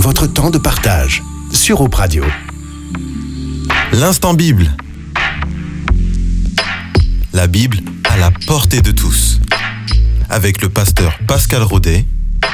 votre temps de partage sur Hope Radio. L'instant Bible. La Bible à la portée de tous. Avec le pasteur Pascal Rodet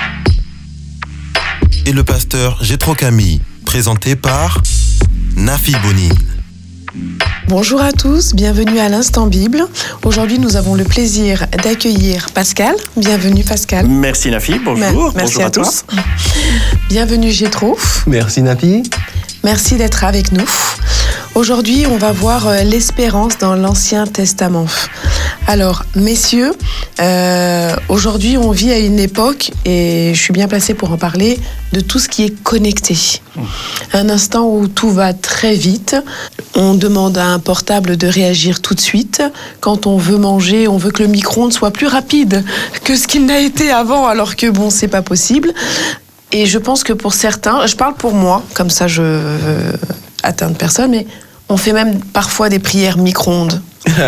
et le pasteur Jétro Camille, présenté par Nafi Bonine. Bonjour à tous, bienvenue à l'Instant Bible. Aujourd'hui, nous avons le plaisir d'accueillir Pascal. Bienvenue Pascal. Merci Nafi, bonjour. Merci bonjour à toi. tous. Bienvenue Jétro. Merci Nafi. Merci d'être avec nous. Aujourd'hui, on va voir l'espérance dans l'Ancien Testament. Alors, messieurs, aujourd'hui, on vit à une époque, et je suis bien placée pour en parler, de tout ce qui est connecté. Un instant où tout va très vite. On demande à un portable de réagir tout de suite. Quand on veut manger, on veut que le micro-ondes soit plus rapide que ce qu'il n'a été avant, alors que bon, c'est pas possible. Et je pense que pour certains, je parle pour moi, comme ça je veux atteindre personne, mais on fait même parfois des prières micro-ondes.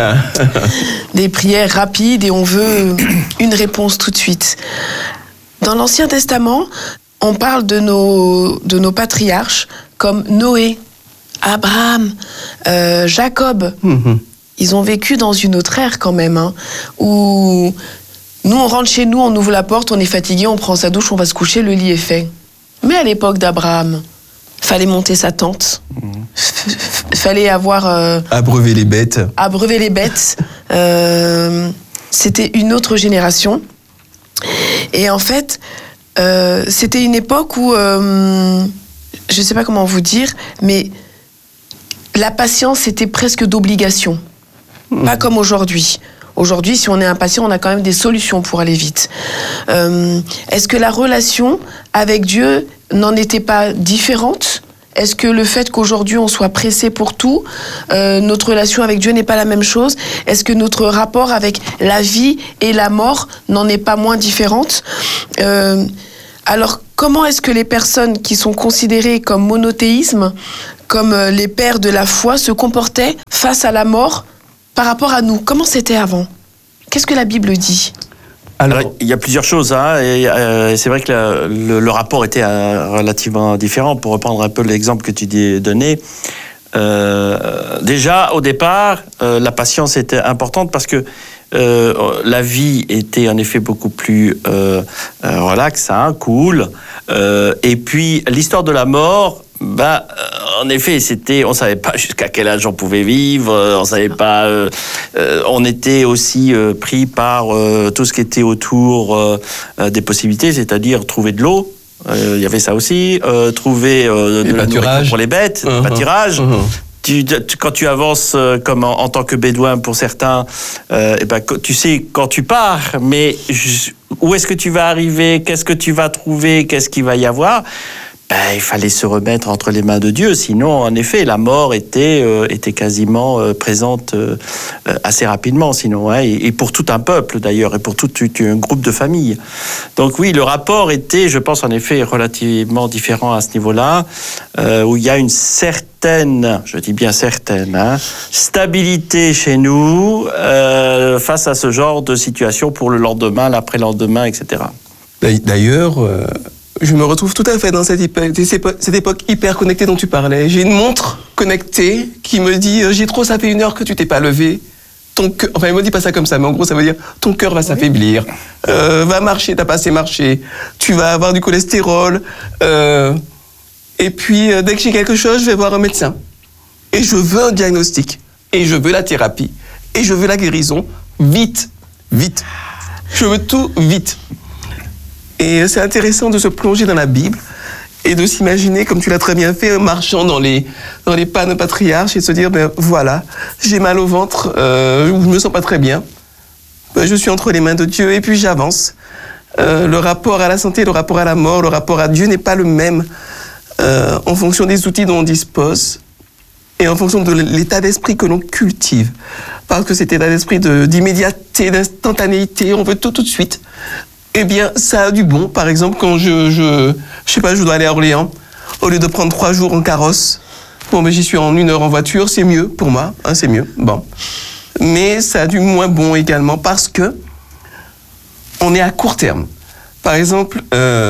Des prières rapides et on veut une réponse tout de suite. Dans l'Ancien Testament, on parle de nos patriarches comme Noé, Abraham, Jacob. Ils ont vécu dans une autre ère quand même, où nous on rentre chez nous, on ouvre la porte, on est fatigué, on prend sa douche, on va se coucher, le lit est fait. Mais à l'époque d'Abraham, fallait monter sa tente. Fallait avoir... abreuver les bêtes. Abreuver les bêtes. C'était une autre génération. Et en fait, c'était une époque où... je ne sais pas comment vous dire, mais la patience était presque d'obligation. Pas comme aujourd'hui. Aujourd'hui, si on est impatient, on a quand même des solutions pour aller vite. Est-ce que la relation avec Dieu n'en était pas différente ? Est-ce que le fait qu'aujourd'hui on soit pressé pour tout, notre relation avec Dieu n'est pas la même chose ? Est-ce que notre rapport avec la vie et la mort n'en est pas moins différente ? Alors, comment est-ce que les personnes qui sont considérées comme monothéismes, comme les pères de la foi, se comportaient face à la mort par rapport à nous? Comment c'était avant? Qu'est-ce que la Bible dit? Alors, il y a plusieurs choses, et c'est vrai que le rapport était relativement différent. Pour reprendre un peu l'exemple que tu donné, déjà au départ, la patience était importante parce que la vie était en effet beaucoup plus relax, cool. Et puis l'histoire de la mort, en effet, on savait pas jusqu'à quel âge on pouvait vivre, on savait pas, on était aussi pris par tout ce qui était autour des possibilités, c'est-à-dire trouver de l'eau. Il y avait ça aussi, trouver de la nourriture pour les bêtes, pâturage. Quand tu avances comme en tant que bédouin pour certains, tu sais quand tu pars, mais où est-ce que tu vas arriver, qu'est-ce que tu vas trouver, qu'est-ce qu'il va y avoir? Il fallait se remettre entre les mains de Dieu, sinon, en effet, la mort était quasiment présente assez rapidement, sinon, et pour tout un peuple, d'ailleurs, et pour tout un groupe de familles. Donc oui, le rapport était, je pense, en effet, relativement différent à ce niveau-là, où il y a une certaine, je dis bien certaine, stabilité chez nous face à ce genre de situation pour le lendemain, l'après-lendemain, etc. D'ailleurs... je me retrouve tout à fait dans cette époque hyper connectée dont tu parlais. J'ai une montre connectée qui me dit « Jétro, ça fait 1 heure que tu t'es pas levé. » Enfin, il me dit pas ça comme ça, mais en gros, ça veut dire « Ton cœur va s'affaiblir. Va marcher, t'as pas assez marché. Tu vas avoir du cholestérol. Et puis, dès que j'ai quelque chose, je vais voir un médecin. Et je veux un diagnostic. Et je veux la thérapie. Et je veux la guérison. Vite. Vite. Je veux tout vite. » Et c'est intéressant de se plonger dans la Bible et de s'imaginer, comme tu l'as très bien fait, marchant dans les pas de nos patriarches et de se dire, voilà, j'ai mal au ventre, je me sens pas très bien, je suis entre les mains de Dieu et puis j'avance. Le rapport à la santé, le rapport à la mort, le rapport à Dieu n'est pas le même en fonction des outils dont on dispose et en fonction de l'état d'esprit que l'on cultive. Parce que cet état d'esprit d'immédiateté, d'instantanéité, on veut tout de suite. Eh bien, ça a du bon. Par exemple, quand je sais pas, je dois aller à Orléans, au lieu de prendre 3 jours en carrosse, j'y suis en 1 heure en voiture, c'est mieux pour moi, c'est mieux. Bon. Mais ça a du moins bon également parce que on est à court terme. Par exemple,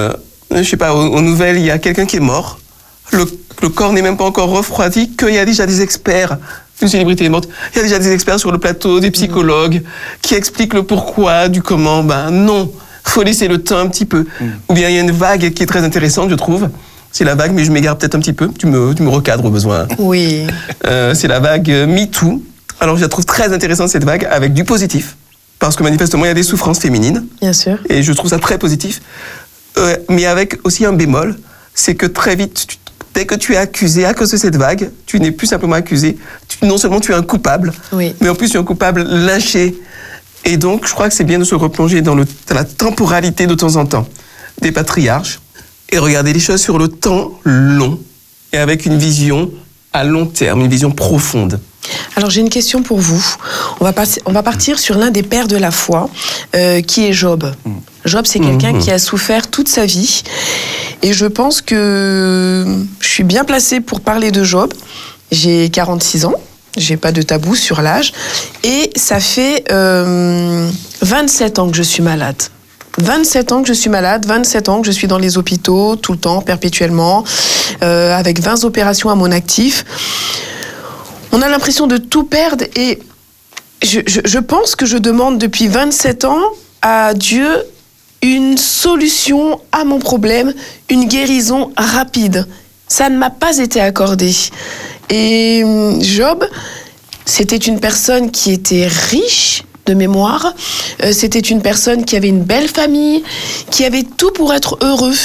je sais pas, aux nouvelles, il y a quelqu'un qui est mort, le corps n'est même pas encore refroidi, qu'il y a déjà des experts, une célébrité est morte, il y a déjà des experts sur le plateau, des psychologues, qui expliquent le pourquoi, du comment. Ben non, faut laisser le temps un petit peu. Ou bien il y a une vague qui est très intéressante, je trouve. C'est la vague, mais je m'égare peut-être un petit peu, tu me recadres au besoin. Oui. C'est la vague MeToo. Alors je la trouve très intéressante, cette vague, avec du positif. Parce que manifestement, il y a des souffrances féminines. Bien sûr. Et je trouve ça très positif. Mais avec aussi un bémol, c'est que très vite, dès que tu es accusé à cause de cette vague, tu n'es plus simplement accusé. Non seulement tu es un coupable, oui, mais en plus tu es un coupable lynché. Et donc, je crois que c'est bien de se replonger dans la temporalité de temps en temps des patriarches et regarder les choses sur le temps long et avec une vision à long terme, une vision profonde. Alors j'ai une question pour vous. On va partir sur l'un des pères de la foi, qui est Job. Job, c'est quelqu'un qui a souffert toute sa vie. Et je pense que je suis bien placée pour parler de Job. J'ai 46 ans, j'ai pas de tabou sur l'âge. Et ça fait 27 ans que je suis malade. 27 ans que je suis malade, 27 ans que je suis dans les hôpitaux, tout le temps, perpétuellement, avec 20 opérations à mon actif. On a l'impression de tout perdre et je pense que je demande depuis 27 ans à Dieu une solution à mon problème, une guérison rapide. Ça ne m'a pas été accordé. Et Job, c'était une personne qui était riche de mémoire, c'était une personne qui avait une belle famille, qui avait tout pour être heureux,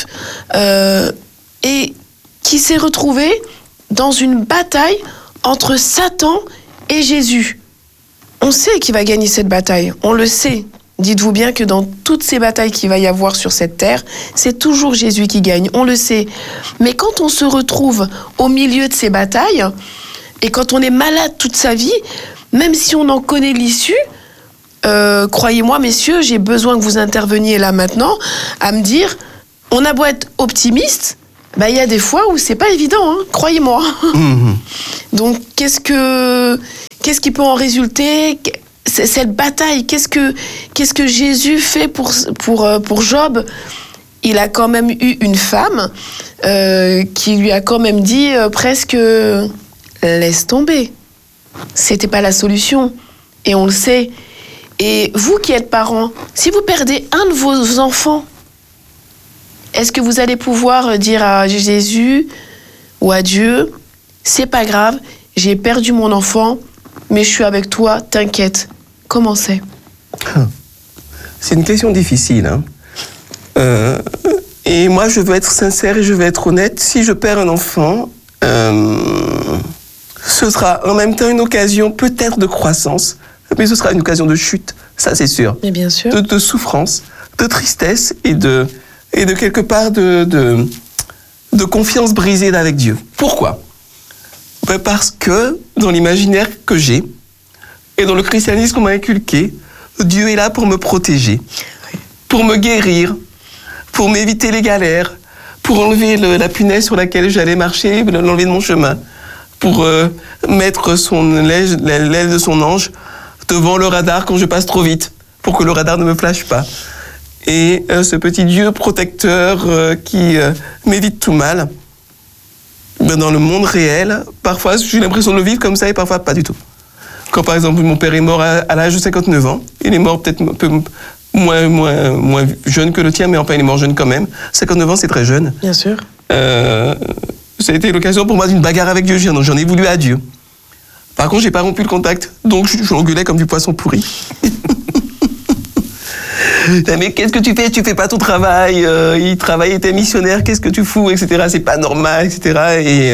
et qui s'est retrouvé dans une bataille entre Satan et Jésus. On sait qui va gagner cette bataille, on le sait. Dites-vous bien que dans toutes ces batailles qu'il va y avoir sur cette terre, c'est toujours Jésus qui gagne, on le sait. Mais quand on se retrouve au milieu de ces batailles, et quand on est malade toute sa vie, même si on en connaît l'issue, croyez-moi, messieurs, j'ai besoin que vous interveniez là maintenant, à me dire, on a beau être optimiste, il y a des fois où c'est pas évident, hein, croyez-moi. Donc, qu'est-ce qui peut en résulter ? Cette bataille, qu'est-ce que Jésus fait pour Job ? Il a quand même eu une femme qui lui a quand même dit presque laisse tomber. C'était pas la solution, et on le sait. Et vous qui êtes parents, si vous perdez un de vos enfants, est-ce que vous allez pouvoir dire à Jésus ou à Dieu, c'est pas grave, j'ai perdu mon enfant, mais je suis avec toi, t'inquiète. Comment c'est ? C'est une question difficile, hein. Et moi, je veux être sincère et je veux être honnête. Si je perds un enfant, ce sera en même temps une occasion peut-être de croissance, mais ce sera une occasion de chute, ça c'est sûr. Mais bien sûr. De souffrance, de tristesse et de quelque part de confiance brisée avec Dieu. Pourquoi ? Parce que dans l'imaginaire que j'ai et dans le christianisme qu'on m'a inculqué, Dieu est là pour me protéger, pour me guérir, pour m'éviter les galères, pour enlever la punaise sur laquelle j'allais marcher, l'enlever de mon chemin, pour mettre l'aile de son ange devant le radar quand je passe trop vite, pour que le radar ne me flash pas. Et ce petit Dieu protecteur qui m'évite tout mal, dans le monde réel, parfois j'ai l'impression de le vivre comme ça et parfois pas du tout. Quand par exemple mon père est mort à l'âge de 59 ans, il est mort peut-être un peu moins jeune que le tien, mais enfin il est mort jeune quand même. 59 ans c'est très jeune. Bien sûr. Ça a été l'occasion pour moi d'une bagarre avec Dieu, j'en ai voulu à Dieu. Par contre j'ai pas rompu le contact, donc je l'engueulais comme du poisson pourri. Mais qu'est-ce que tu fais ? Tu fais pas ton travail, il travaille, il était missionnaire, qu'est-ce que tu fous, etc. C'est pas normal, etc.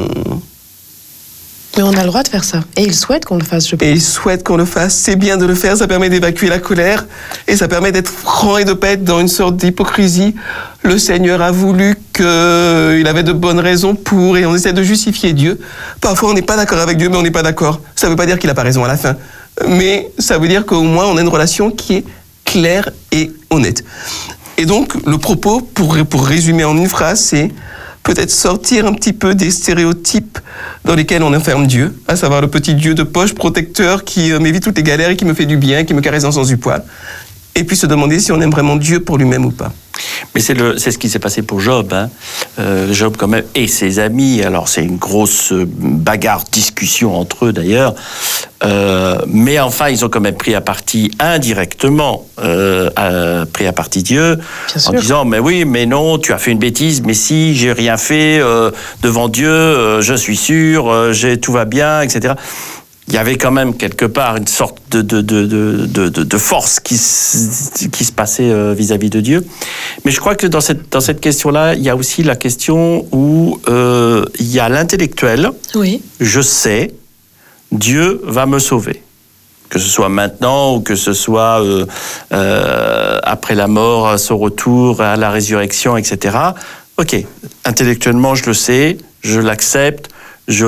Mais on a le droit de faire ça. Et il souhaite qu'on le fasse, je pense. Et il souhaite qu'on le fasse. C'est bien de le faire, ça permet d'évacuer la colère et ça permet d'être franc et de pas être dans une sorte d'hypocrisie. Le Seigneur a voulu qu'il avait de bonnes raisons pour, et on essaie de justifier Dieu. Parfois on n'est pas d'accord avec Dieu, mais on n'est pas d'accord. Ça veut pas dire qu'il a pas raison à la fin. Mais ça veut dire qu'au moins on a une relation qui est claire et honnête. Et donc, le propos, pour résumer en une phrase, c'est peut-être sortir un petit peu des stéréotypes dans lesquels on enferme Dieu, à savoir le petit Dieu de poche protecteur qui m'évite toutes les galères et qui me fait du bien, qui me caresse dans le sens du poil, et puis se demander si on aime vraiment Dieu pour lui-même ou pas. Mais c'est ce qui s'est passé pour Job. Hein. Job quand même et ses amis. Alors c'est une grosse bagarre, discussion entre eux d'ailleurs. Mais enfin, ils ont quand même pris à partie indirectement, pris à partie Dieu, en disant mais oui, mais non, tu as fait une bêtise. Mais si, j'ai rien fait devant Dieu, je suis sûr, tout va bien, etc. Il y avait quand même quelque part une sorte de force qui se passait vis-à-vis de Dieu. Mais je crois que dans cette question-là, il y a aussi la question où il y a l'intellectuel. Oui. Je sais, Dieu va me sauver. Que ce soit maintenant ou que ce soit après la mort, à son retour, à la résurrection, etc. Ok, intellectuellement, je le sais, je l'accepte. Je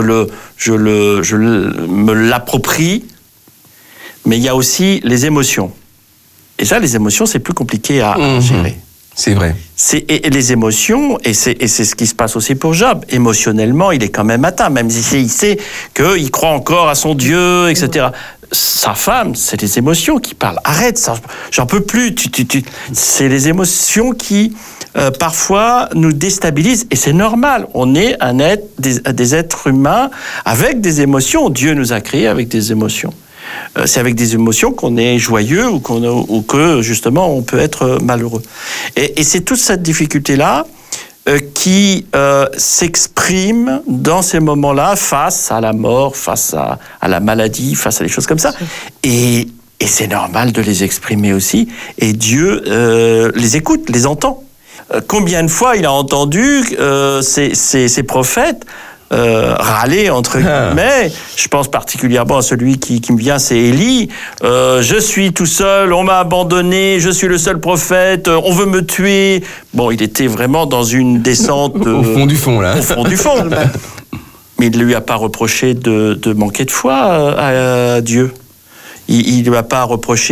me l'approprie, mais il y a aussi les émotions. Et ça, les émotions, c'est plus compliqué à gérer. C'est vrai. Et les émotions, et c'est ce qui se passe aussi pour Job. Émotionnellement, il est quand même atteint, même si il sait qu'il croit encore à son Dieu, etc. Sa femme, c'est les émotions qui parlent. Arrête, ça, j'en peux plus. C'est les émotions qui... parfois nous déstabilise, et c'est normal. On est des êtres humains avec des émotions. Dieu nous a créés avec des émotions. C'est avec des émotions qu'on est joyeux ou que justement on peut être malheureux. Et c'est toute cette difficulté-là qui s'exprime dans ces moments-là face à la mort, face à la maladie, face à des choses comme ça. Et c'est normal de les exprimer aussi. Et Dieu les écoute, les entend. Combien de fois il a entendu ces prophètes râler, entre guillemets. Je pense particulièrement à celui qui me vient, c'est Élie. Je suis tout seul, on m'a abandonné, je suis le seul prophète, on veut me tuer. Bon, il était vraiment dans une descente... au fond du fond, là. Au fond du fond. Mais il ne lui a pas reproché de manquer de foi à Dieu. Il ne lui a pas reproché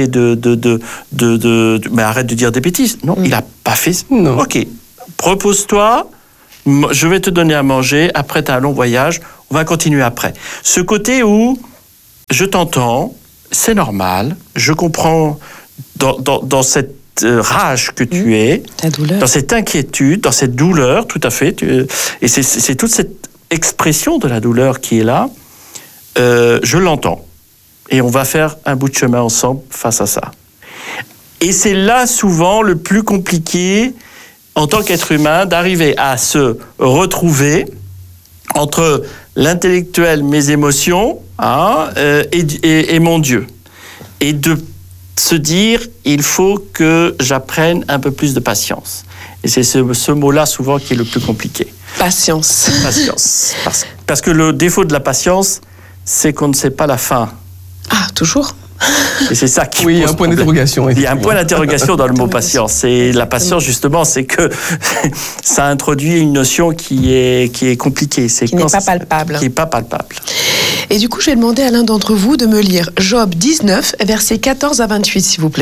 mais arrête de dire des bêtises. Non, il n'a pas fait... Non. Ok, repose-toi, je vais te donner à manger, après tu as un long voyage, on va continuer après. Ce côté où je t'entends, c'est normal, je comprends dans cette rage que tu es, ta douleur. dans cette inquiétude, dans cette douleur, tout à fait, et c'est toute cette expression de la douleur qui est là, je l'entends. Et on va faire un bout de chemin ensemble face à ça. Et c'est là souvent le plus compliqué en tant qu'être humain d'arriver à se retrouver entre l'intellectuel, mes émotions, et mon Dieu. Et de se dire, il faut que j'apprenne un peu plus de patience. Et c'est ce mot-là souvent qui est le plus compliqué. Patience. Patience. Parce que le défaut de la patience, c'est qu'on ne sait pas la fin. Ah, toujours. Et c'est ça qui oui, il y a pose un point problème. d'interrogation. Il y a un point d'interrogation dans le mot patience. Et la patience, justement, c'est que ça introduit une notion qui est compliquée. Qui n'est pas palpable. Qui n'est pas palpable. Et du coup, je vais demander à l'un d'entre vous de me lire Job 19, versets 14 à 28, s'il vous plaît.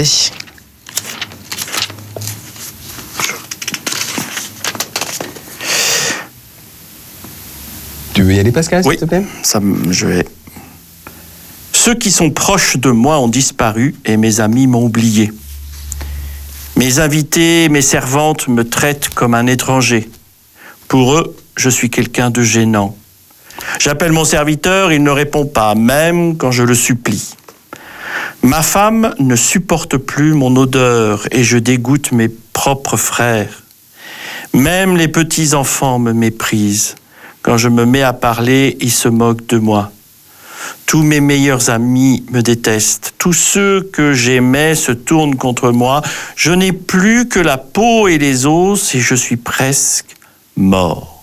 Tu veux y aller, Pascal, s'il te plaît ? Je vais... Ceux qui sont proches de moi ont disparu et mes amis m'ont oublié. Mes invités, mes servantes me traitent comme un étranger. Pour eux, je suis quelqu'un de gênant. J'appelle mon serviteur, il ne répond pas, même quand je le supplie. Ma femme ne supporte plus mon odeur et je dégoûte mes propres frères. Même les petits-enfants me méprisent. Quand je me mets à parler, ils se moquent de moi. Tous mes meilleurs amis me détestent. Tous ceux que j'aimais se tournent contre moi. Je n'ai plus que la peau et les os et je suis presque mort.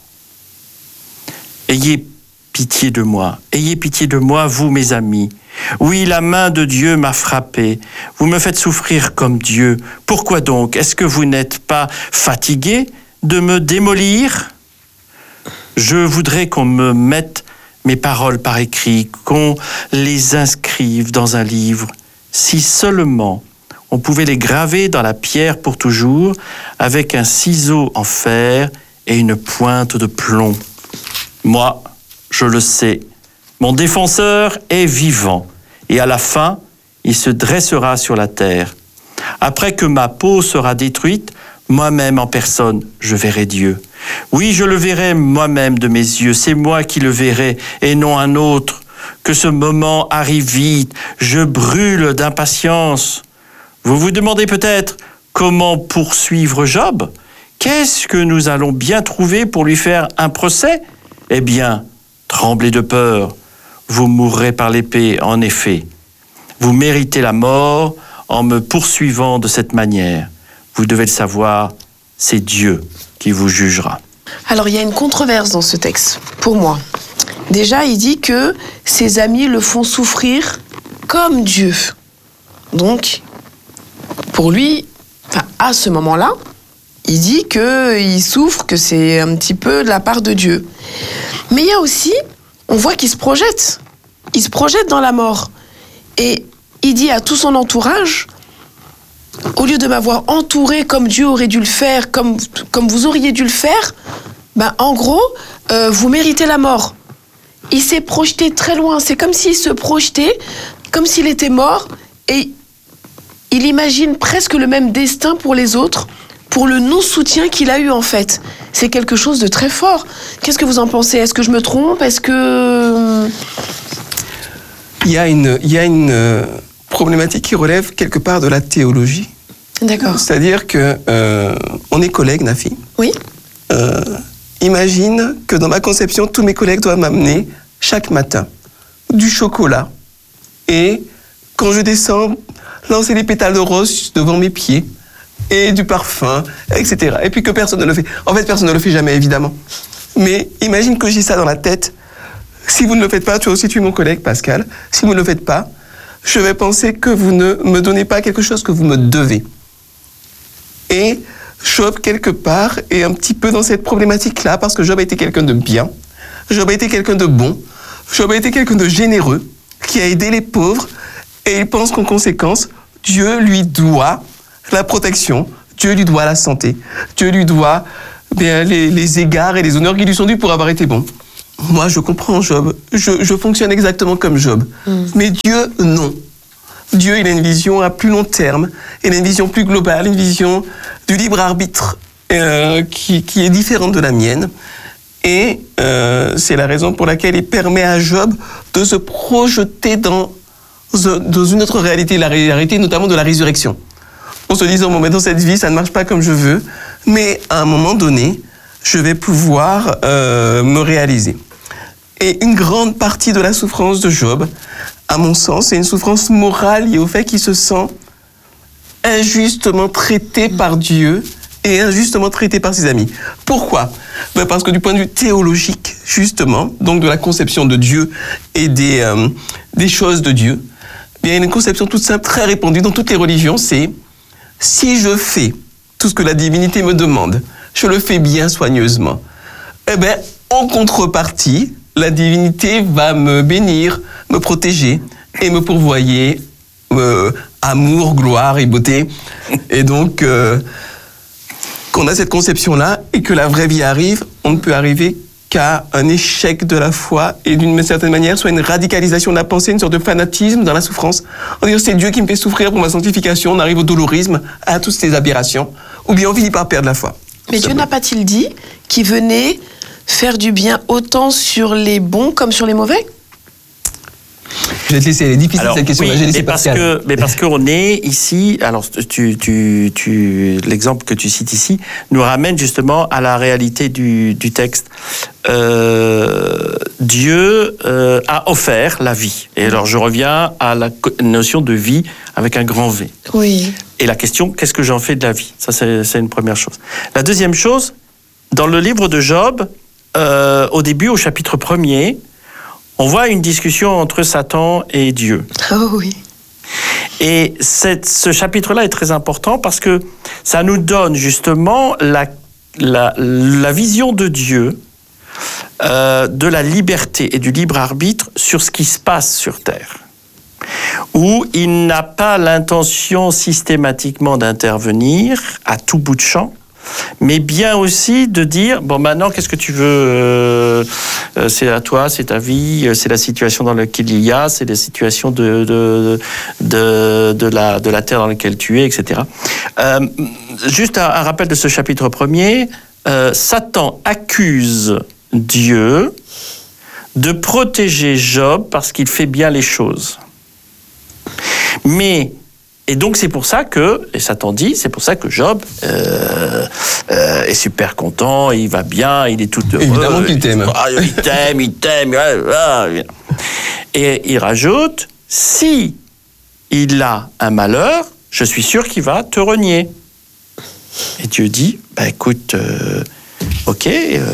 Ayez pitié de moi. Ayez pitié de moi, vous, mes amis. Oui, la main de Dieu m'a frappé. Vous me faites souffrir comme Dieu. Pourquoi donc? Est-ce que vous n'êtes pas fatigués de me démolir? Je voudrais qu'on me mette mes paroles par écrit, qu'on les inscrive dans un livre. Si seulement on pouvait les graver dans la pierre pour toujours, avec un ciseau en fer et une pointe de plomb. Moi, je le sais, mon défenseur est vivant, et à la fin, il se dressera sur la terre. Après que ma peau sera détruite, moi-même en personne, je verrai Dieu. Oui, je le verrai moi-même de mes yeux, c'est moi qui le verrai et non un autre. Que ce moment arrive vite, je brûle d'impatience. Vous vous demandez peut-être comment poursuivre Job ? Qu'est-ce que nous allons bien trouver pour lui faire un procès ? Eh bien, tremblez de peur, vous mourrez par l'épée, en effet. Vous méritez la mort en me poursuivant de cette manière. Vous devez le savoir, c'est Dieu qui vous jugera. Alors, il y a une controverse dans ce texte, pour moi. Déjà, il dit que ses amis le font souffrir comme Dieu. Donc, pour lui, à ce moment-là, il dit qu'il souffre, que c'est un petit peu de la part de Dieu. Mais il y a aussi, on voit qu'il se projette. Il se projette dans la mort. Et il dit à tout son entourage, au lieu de m'avoir entouré comme Dieu aurait dû le faire, comme vous auriez dû le faire, en gros, vous méritez la mort. Il s'est projeté très loin. C'est comme s'il se projetait, comme s'il était mort, et il imagine presque le même destin pour les autres, pour le non-soutien qu'il a eu en fait. C'est quelque chose de très fort. Qu'est-ce que vous en pensez ? Est-ce que je me trompe ? Est-ce que... Il y a une problématique qui relève quelque part de la théologie. D'accord. C'est-à-dire que on est collègues, Nafi. Oui. Imagine que dans ma conception, tous mes collègues doivent m'amener chaque matin du chocolat et quand je descends, lancer des pétales de rose devant mes pieds et du parfum, etc. Et puis que personne ne le fait. En fait, personne ne le fait jamais, évidemment. Mais imagine que j'ai ça dans la tête. Si vous ne le faites pas, toi aussi tu es mon collègue, Pascal. Si vous ne le faites pas, je vais penser que vous ne me donnez pas quelque chose que vous me devez. Et Job, quelque part, est un petit peu dans cette problématique-là, parce que Job a été quelqu'un de bien, Job a été quelqu'un de bon, Job a été quelqu'un de généreux, qui a aidé les pauvres, et il pense qu'en conséquence, Dieu lui doit la protection, Dieu lui doit la santé, Dieu lui doit les égards et les honneurs qui lui sont dus pour avoir été bon. Moi, je comprends Job, je fonctionne exactement comme Job, mais Dieu, non. Dieu, il a une vision à plus long terme, il a une vision plus globale, une vision du libre arbitre qui est différente de la mienne. Et c'est la raison pour laquelle il permet à Job de se projeter dans une autre réalité, la réalité notamment de la résurrection. En se disant, bon, mais dans cette vie, ça ne marche pas comme je veux, mais à un moment donné, je vais pouvoir me réaliser. Et une grande partie de la souffrance de Job, à mon sens, c'est une souffrance morale liée au fait qu'il se sent injustement traité par Dieu et injustement traité par ses amis. Pourquoi ? Parce que du point de vue théologique, justement, donc de la conception de Dieu et des choses de Dieu, il y a une conception toute simple, très répandue dans toutes les religions, c'est si je fais tout ce que la divinité me demande, je le fais bien soigneusement. En contrepartie, la divinité va me bénir, me protéger et me pourvoyer amour, gloire et beauté. Et donc, qu'on a cette conception-là et que la vraie vie arrive, on ne peut arriver qu'à un échec de la foi et d'une certaine manière, soit une radicalisation de la pensée, une sorte de fanatisme dans la souffrance. On dit c'est Dieu qui me fait souffrir pour ma sanctification, on arrive au dolorisme, à toutes ces aberrations, ou bien on finit par perdre la foi. Mais Dieu n'a pas-t-il dit qu'il venait faire du bien autant sur les bons comme sur les mauvais ? Je vais te laisser, elle est difficile cette question. Oui, mais parce qu'on est ici, alors l'exemple que tu cites ici nous ramène justement à la réalité du texte. Dieu a offert la vie. Et alors je reviens à la notion de vie avec un grand V. Oui. Et la question, qu'est-ce que j'en fais de la vie ? Ça, c'est une première chose. La deuxième chose, dans le livre de Job, au début, au chapitre 1er, on voit une discussion entre Satan et Dieu. Oh oui. Et ce chapitre-là est très important parce que ça nous donne justement la vision de Dieu, de la liberté et du libre arbitre sur ce qui se passe sur Terre. Où il n'a pas l'intention systématiquement d'intervenir à tout bout de champ, mais bien aussi de dire, bon, maintenant, qu'est-ce que tu veux, c'est à toi, c'est ta vie, c'est la situation dans laquelle il y a, c'est la situation de la terre dans laquelle tu es, etc. Juste un rappel de ce chapitre 1er, Satan accuse Dieu de protéger Job parce qu'il fait bien les choses. Et donc c'est pour ça que, et Satan dit, c'est pour ça que Job est super content, il va bien, il est tout heureux. Évidemment qu'il t'aime. Il t'aime. Et il rajoute, si il a un malheur, je suis sûr qu'il va te renier. Et Dieu dit, écoute, ok,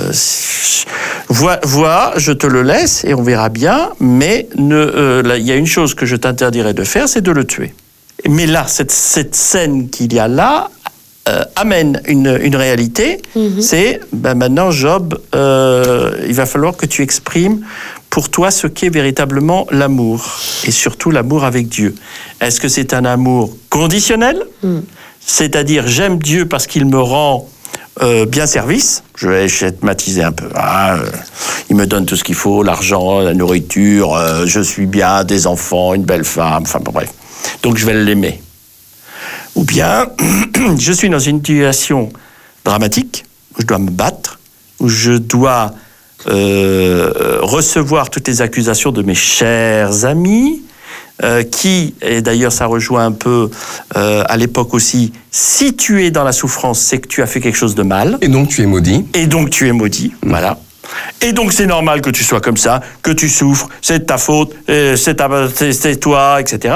vois, je te le laisse et on verra bien, mais il y a une chose que je t'interdirais de faire, c'est de le tuer. Mais là, cette scène qu'il y a là amène une réalité, c'est maintenant Job, il va falloir que tu exprimes pour toi ce qu'est véritablement l'amour, et surtout l'amour avec Dieu. Est-ce que c'est un amour conditionnel ? C'est-à-dire, j'aime Dieu parce qu'il me rend bien service. Je vais schématiser un peu. Il me donne tout ce qu'il faut, l'argent, la nourriture, je suis bien, des enfants, une belle femme, enfin bon, bref. Donc je vais l'aimer. Ou bien, je suis dans une situation dramatique, où je dois me battre, où je dois recevoir toutes les accusations de mes chers amis, qui, et d'ailleurs ça rejoint un peu à l'époque aussi, si tu es dans la souffrance, c'est que tu as fait quelque chose de mal. Et donc tu es maudit. Voilà. Et donc c'est normal que tu sois comme ça, que tu souffres, c'est de ta faute, c'est toi, etc.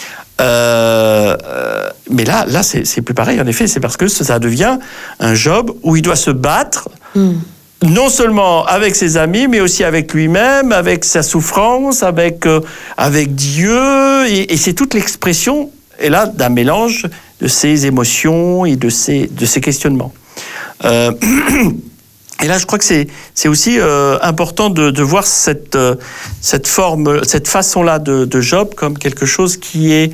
Mais là c'est plus pareil, en effet, c'est parce que ça devient un Job où il doit se battre, non seulement avec ses amis, mais aussi avec lui-même, avec sa souffrance, avec Dieu, et c'est toute l'expression, et là, d'un mélange de ses émotions et de ses questionnements. Et là, je crois que c'est aussi important de voir cette forme, cette façon-là de Job comme quelque chose qui est,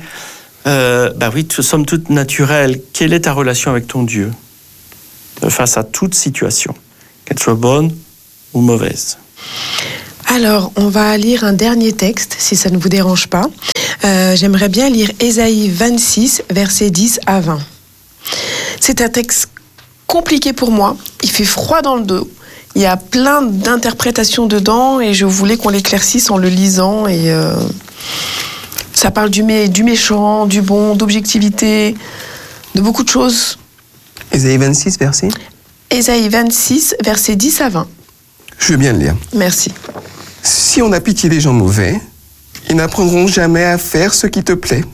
somme toute naturelle. Quelle est ta relation avec ton Dieu face à toute situation, qu'elle soit bonne ou mauvaise? Alors, on va lire un dernier texte, si ça ne vous dérange pas. J'aimerais bien lire Ésaïe 26, versets 10 à 20. C'est un texte compliqué pour moi, il fait froid dans le dos, il y a plein d'interprétations dedans et je voulais qu'on l'éclaircisse en le lisant. Et ça parle du méchant, du bon, d'objectivité, de beaucoup de choses. Ésaïe 26, verset Ésaïe 26, versets 10 à 20. Je veux bien le lire. Merci. Si on a pitié des gens mauvais, ils n'apprendront jamais à faire ce qui te plaît.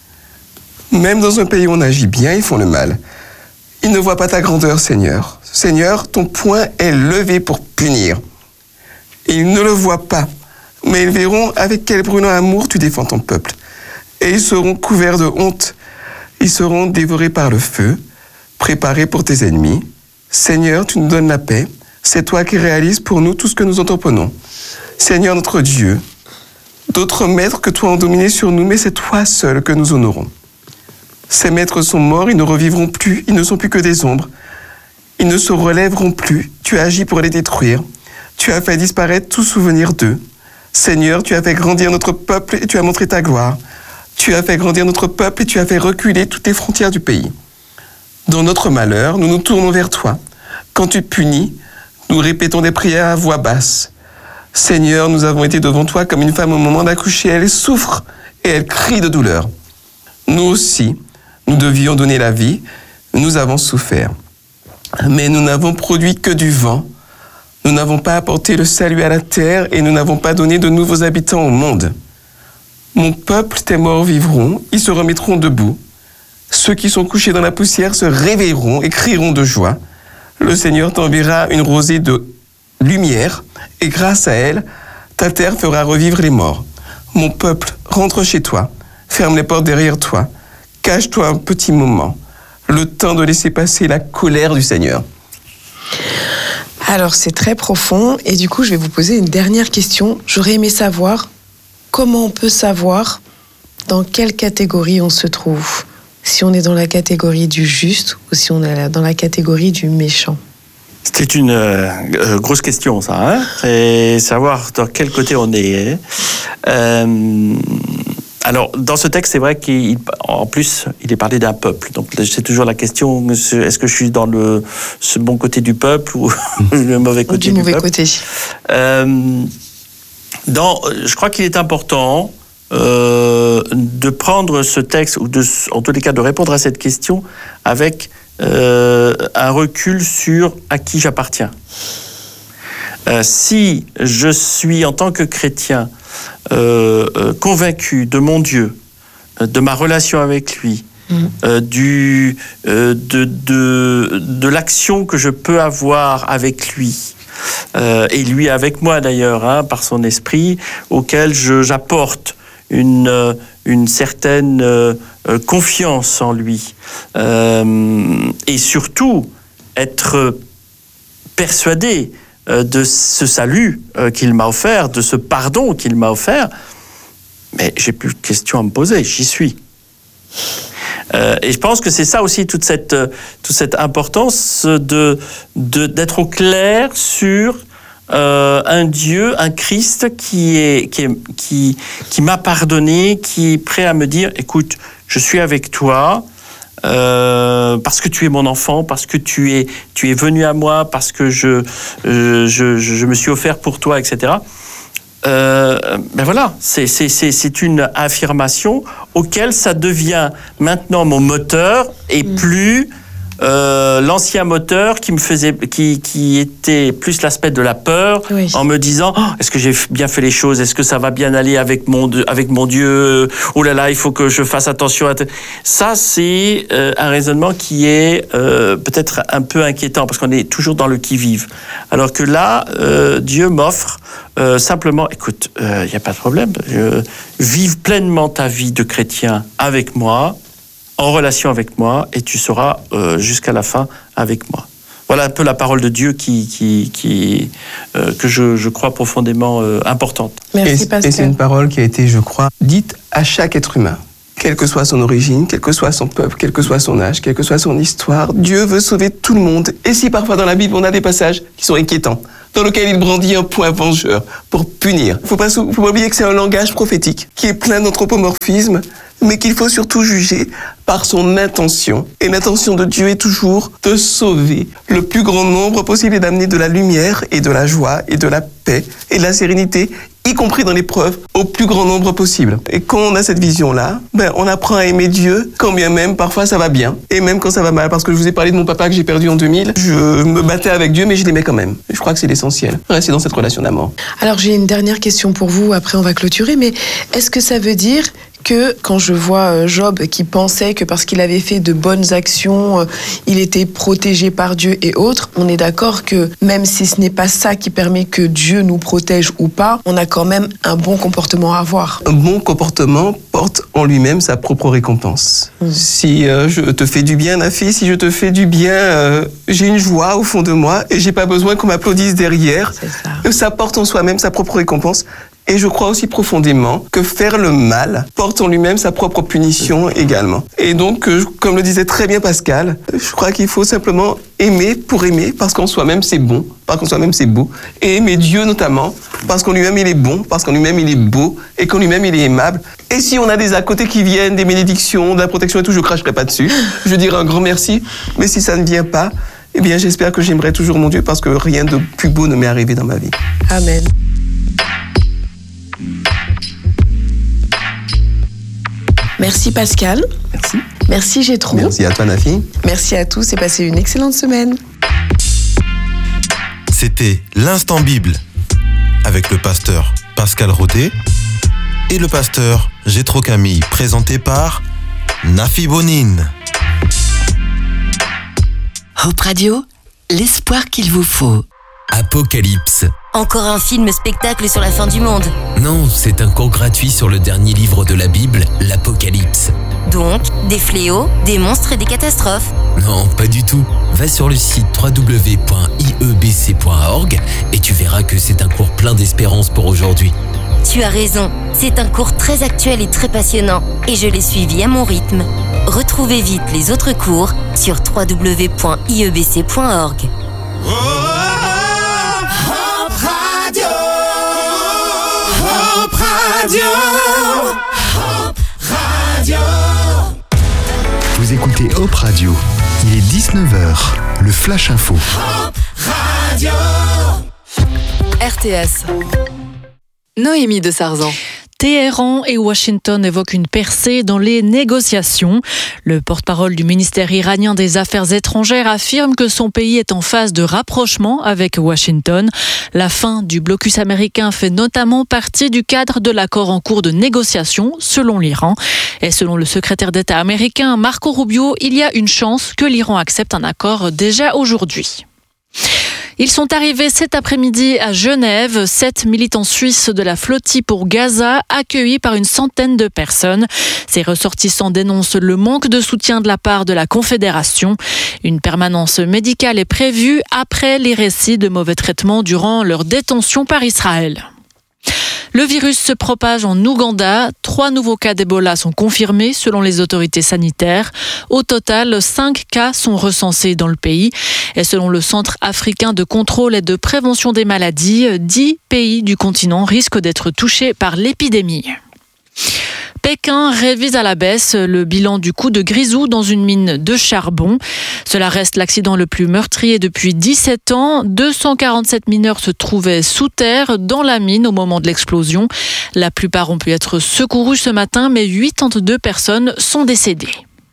Même dans un pays où on agit bien, ils font le mal. Ils ne voient pas ta grandeur, Seigneur. Seigneur, ton poing est levé pour punir. Ils ne le voient pas, mais ils verront avec quel brûlant amour tu défends ton peuple. Et ils seront couverts de honte. Ils seront dévorés par le feu, préparés pour tes ennemis. Seigneur, tu nous donnes la paix. C'est toi qui réalises pour nous tout ce que nous entreprenons. Seigneur notre Dieu, d'autres maîtres que toi ont dominé sur nous, mais c'est toi seul que nous honorons. Ces maîtres sont morts, ils ne revivront plus, ils ne sont plus que des ombres. Ils ne se relèveront plus, tu as agi pour les détruire. Tu as fait disparaître tout souvenir d'eux. Seigneur, tu as fait grandir notre peuple et tu as montré ta gloire. Tu as fait grandir notre peuple et tu as fait reculer toutes les frontières du pays. Dans notre malheur, nous nous tournons vers toi. Quand tu punis, nous répétons des prières à voix basse. Seigneur, nous avons été devant toi comme une femme au moment d'accoucher. Elle souffre et elle crie de douleur. Nous aussi, nous devions donner la vie, nous avons souffert. Mais nous n'avons produit que du vent. Nous n'avons pas apporté le salut à la terre et nous n'avons pas donné de nouveaux habitants au monde. Mon peuple, tes morts vivront, ils se remettront debout. Ceux qui sont couchés dans la poussière se réveilleront et crieront de joie. Le Seigneur t'enverra une rosée de lumière et grâce à elle, ta terre fera revivre les morts. Mon peuple, rentre chez toi, ferme les portes derrière toi. Cache-toi un petit moment, le temps de laisser passer la colère du Seigneur. Alors, c'est très profond et du coup, je vais vous poser une dernière question. J'aurais aimé savoir comment on peut savoir dans quelle catégorie on se trouve. si on est dans la catégorie du juste ou si on est dans la catégorie du méchant? C'était une grosse question, ça. Hein, c'est savoir dans quel côté on est. Alors, dans ce texte, c'est vrai qu'en plus, il est parlé d'un peuple. Donc, c'est toujours la question, est-ce que je suis dans ce bon côté du peuple ou le mauvais côté du peuple? Côté. Je crois qu'il est important de prendre ce texte, ou en tous les cas de répondre à cette question avec un recul sur à qui j'appartiens. Si je suis en tant que chrétien convaincu de mon Dieu, de ma relation avec lui, de l'action que je peux avoir avec lui, et lui avec moi d'ailleurs, hein, par son esprit, auquel j'apporte une certaine confiance en lui, et surtout être persuadé de ce salut qu'il m'a offert, de ce pardon qu'il m'a offert, mais j'ai plus de questions à me poser, j'y suis. Et je pense que c'est ça aussi toute cette importance d'être au clair sur un Dieu, un Christ qui m'a pardonné, qui est prêt à me dire, écoute, je suis avec toi, parce que tu es mon enfant, parce que tu es venu à moi, parce que je me suis offert pour toi, etc. Ben voilà, c'est une affirmation auquel ça devient maintenant mon moteur et plus l'ancien moteur qui était plus l'aspect de la peur, oui, en me disant est-ce que j'ai bien fait les choses, est-ce que ça va bien aller avec mon Dieu, oh là là, il faut que je fasse attention à ça. C'est un raisonnement qui est peut-être un peu inquiétant parce qu'on est toujours dans le qui-vive, alors que là Dieu m'offre simplement, écoute, il n'y a pas de problème, vive pleinement ta vie de chrétien avec moi, en relation avec moi, et tu seras jusqu'à la fin avec moi. Voilà un peu la parole de Dieu que je crois profondément importante. Merci, Pascal. Et c'est une parole qui a été, je crois, dite à chaque être humain. Quelle que soit son origine, quel que soit son peuple, quel que soit son âge, quelle que soit son histoire, Dieu veut sauver tout le monde. Et si parfois dans la Bible on a des passages qui sont inquiétants, dans lesquels il brandit un poing vengeur pour punir, faut pas oublier que c'est un langage prophétique qui est plein d'anthropomorphismes, mais qu'il faut surtout juger par son intention. Et l'intention de Dieu est toujours de sauver le plus grand nombre possible et d'amener de la lumière et de la joie et de la paix et de la sérénité, y compris dans l'épreuve, au plus grand nombre possible. Et quand on a cette vision-là, on apprend à aimer Dieu, quand bien même parfois ça va bien, et même quand ça va mal. Parce que je vous ai parlé de mon papa que j'ai perdu en 2000, je me battais avec Dieu, mais je l'aimais quand même. Je crois que c'est l'essentiel, rester dans cette relation d'amour. Alors j'ai une dernière question pour vous, après on va clôturer, mais est-ce que ça veut dire que quand je vois Job qui pensait que parce qu'il avait fait de bonnes actions, il était protégé par Dieu et autres, on est d'accord que même si ce n'est pas ça qui permet que Dieu nous protège ou pas, on a quand même un bon comportement à avoir. Un bon comportement porte en lui-même sa propre récompense. Si je te fais du bien, Nafi, si je te fais du bien, j'ai une joie au fond de moi et j'ai pas besoin qu'on m'applaudisse derrière. C'est ça. Ça porte en soi-même sa propre récompense. Et je crois aussi profondément que faire le mal porte en lui-même sa propre punition également. Et donc, comme le disait très bien Pascal, je crois qu'il faut simplement aimer pour aimer, parce qu'en soi-même c'est bon, parce qu'en soi-même c'est beau. Et aimer Dieu notamment, parce qu'en lui-même il est bon, parce qu'en lui-même il est beau, et qu'en lui-même il est aimable. Et si on a des à côté qui viennent, des bénédictions, de la protection et tout, je cracherai pas dessus. Je dirai un grand merci. Mais si ça ne vient pas, eh bien j'espère que j'aimerai toujours mon Dieu, parce que rien de plus beau ne m'est arrivé dans ma vie. Amen. Merci Pascal. Merci. Merci Gétro. Merci à toi Nafi. Merci à tous et passez une excellente semaine. C'était l'Instant Bible avec le pasteur Pascal Rodet et le pasteur Gétro Camille, présenté par Nafi Bonine. Hope Radio, l'espoir qu'il vous faut. Apocalypse. Encore un film-spectacle sur la fin du monde. Non, c'est un cours gratuit sur le dernier livre de la Bible, l'Apocalypse. Donc, des fléaux, des monstres et des catastrophes. Non, pas du tout. Va sur le site www.iebc.org et tu verras que c'est un cours plein d'espérance pour aujourd'hui. Tu as raison, c'est un cours très actuel et très passionnant. Et je l'ai suivi à mon rythme. Retrouvez vite les autres cours sur www.iebc.org. Vous écoutez Hop Radio. Il est 19h. Le Flash Info. RTS. Noémie de Sarzan. Téhéran et Washington évoquent une percée dans les négociations. Le porte-parole du ministère iranien des Affaires étrangères affirme que son pays est en phase de rapprochement avec Washington. La fin du blocus américain fait notamment partie du cadre de l'accord en cours de négociation, selon l'Iran. Et selon le secrétaire d'État américain Marco Rubio, il y a une chance que l'Iran accepte un accord déjà aujourd'hui. Ils sont arrivés cet après-midi à Genève, 7 militants suisses de la flottille pour Gaza, accueillis par une centaine de personnes. Ces ressortissants dénoncent le manque de soutien de la part de la Confédération. Une permanence médicale est prévue après les récits de mauvais traitements durant leur détention par Israël. Le virus se propage en Ouganda. 3 nouveaux cas d'Ebola sont confirmés selon les autorités sanitaires. Au total, 5 cas sont recensés dans le pays. Et selon le Centre africain de contrôle et de prévention des maladies, 10 pays du continent risquent d'être touchés par l'épidémie. Pékin révise à la baisse le bilan du coup de Grisou dans une mine de charbon. Cela reste l'accident le plus meurtrier depuis 17 ans. 247 mineurs se trouvaient sous terre dans la mine au moment de l'explosion. La plupart ont pu être secourus ce matin, mais 82 personnes sont décédées.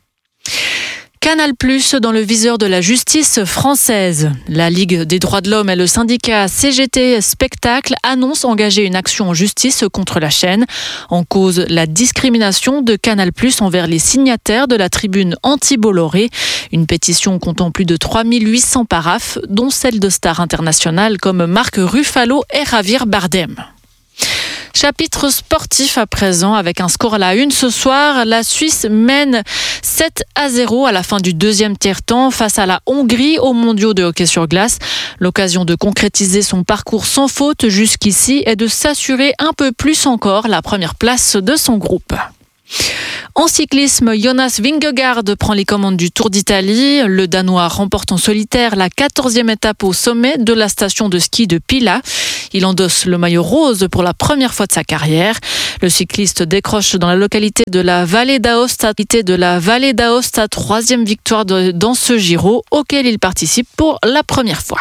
Canal+ dans le viseur de la justice française. La Ligue des droits de l'homme et le syndicat CGT Spectacle annoncent engager une action en justice contre la chaîne. En cause, la discrimination de Canal+ envers les signataires de la tribune anti-Bolloré. Une pétition comptant plus de 3800 paraphes, dont celle de stars internationales comme Marc Ruffalo et Javier Bardem. Chapitre sportif à présent avec un score à la une ce soir. La Suisse mène 7-0 à la fin du deuxième tiers-temps face à la Hongrie aux mondiaux de hockey sur glace. L'occasion de concrétiser son parcours sans faute jusqu'ici et de s'assurer un peu plus encore la première place de son groupe. En cyclisme, Jonas Vingegaard prend les commandes du Tour d'Italie. Le Danois remporte en solitaire la 14e étape au sommet de la station de ski de Pila. Il endosse le maillot rose pour la première fois de sa carrière. Le cycliste décroche dans la localité de la Vallée d'Aosta, troisième victoire dans ce Giro auquel il participe pour la première fois.